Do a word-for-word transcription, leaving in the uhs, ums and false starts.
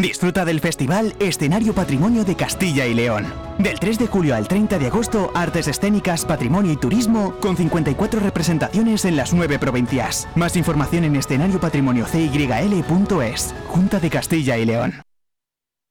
Disfruta del festival Escenario Patrimonio de Castilla y León. Del tres de julio al treinta de agosto, artes escénicas, patrimonio y turismo, con cincuenta y cuatro representaciones en las nueve provincias. Más información en escenario patrimonio c y l punto es. Junta de Castilla y León.